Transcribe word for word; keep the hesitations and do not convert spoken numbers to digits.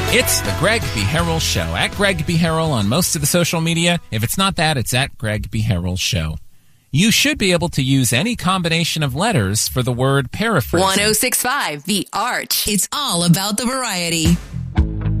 It's the Greg B. Harrell Show. At Greg B. Harrell on most of the social media. If it's not that, it's at Greg B. Harrell Show. You should be able to use any combination of letters for the word paraphrase. one oh six point five The Arch. It's all about the variety.